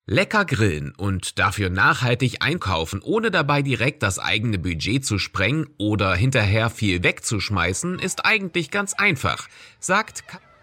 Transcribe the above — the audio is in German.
Lecker grillen und dafür nachhaltig einkaufen, ohne dabei direkt das eigene Budget zu sprengen oder hinterher viel wegzuschmeißen, ist eigentlich ganz einfach, sagt